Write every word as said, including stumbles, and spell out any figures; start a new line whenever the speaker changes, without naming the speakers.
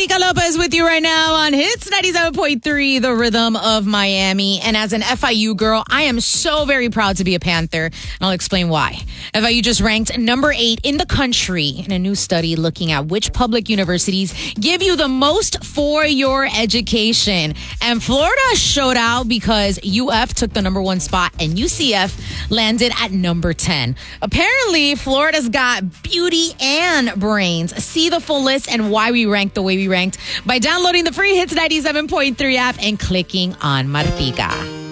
Martika Lopez with you right now on Hits ninety-seven point three, the rhythm of Miami. And as an F I U girl, I am so very proud to be a Panther. And I'll explain why. F I U just ranked number eight in the country in a new study looking at which public universities give you the most for your education. And Florida showed out because U F took the number one spot and U C F landed at number ten. Apparently, Florida's got beauty and brains. See the full list and why we ranked the way we ranked by downloading the free Hits ninety-seven point three app and clicking on Martika.